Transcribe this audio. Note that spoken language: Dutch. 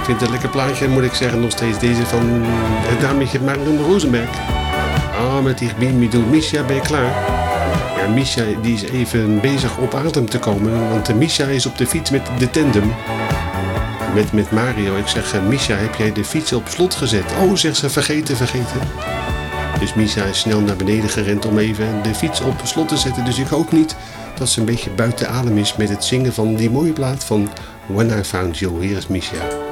ik vind het een lekker plaatje, moet ik zeggen, nog steeds. Deze van het dametje Marion Rosenberg. Met die Misha ben je klaar. Ja, Misha die is even bezig op adem te komen. Want Misha is op de fiets met de tandem. Met Mario. Ik zeg, Misha, heb jij de fiets op slot gezet? Oh, zegt ze, vergeten. Dus Misha is snel naar beneden gerend om even de fiets op slot te zetten. Dus ik hoop niet dat ze een beetje buiten adem is met het zingen van die mooie plaat van When I Found You. Hier is Misha.